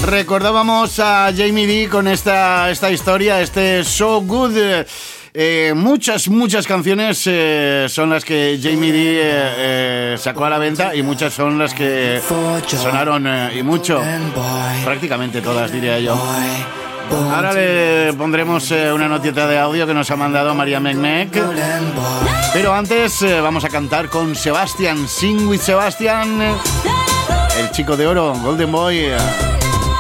Recordábamos a Jamie D con esta historia, So Good. Muchas canciones son las que Jamie D sacó a la venta y muchas son las que sonaron y mucho. Prácticamente todas, diría yo. Ahora le pondremos una notita de audio que nos ha mandado María Mecmec. Pero antes vamos a cantar con Sebastián. Sing with Sebastián. El chico de oro, Golden Boy.